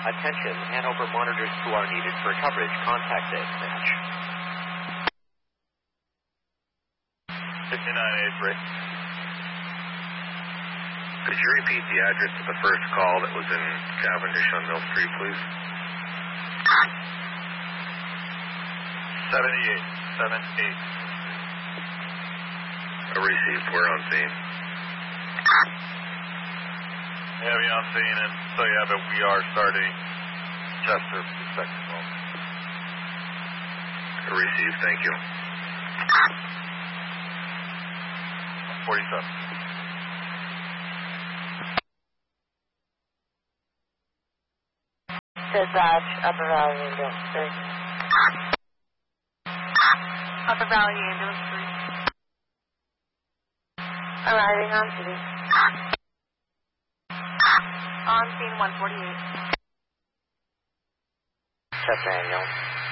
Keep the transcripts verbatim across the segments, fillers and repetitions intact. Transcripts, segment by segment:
Attention, Hanover monitors who are needed for coverage. Contact the dispatch. fifty-nine eighty-three. Could you repeat the address of the first call that was in Cavendish on Mill Street, please? seventy-eight. seven eight. Received. We're on scene. Heavy on scene, and so yeah, but we are starting Chester for the second call. Received. Thank you. forty-seven. Dispatch, Upper Valley Ambulance three. Upper Valley Ambulance three. Arriving on scene. On scene one forty-eight. Chester Ambulance.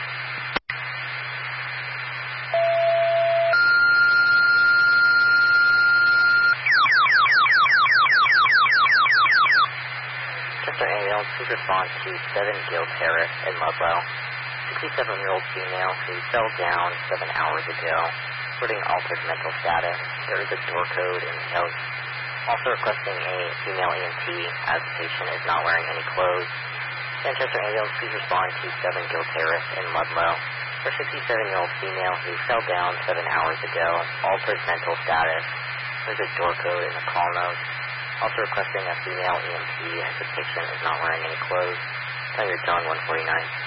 Chester Ambulance, please respond to seven Gill Terrace in Ludlow. sixty-seven-year-old female who fell down seven hours ago, reporting altered mental status. There is a door code in the notes. Also requesting a female E M T as the patient is not wearing any clothes. Manchester Ambulance, please respond to seven Gill Terrace in Ludlow. For sixty-seven-year-old female who fell down seven hours ago, altered mental status. There's a door code in the call notes. Also requesting a female E M T as the patient is not wearing any clothes. Tell your John one forty-nine.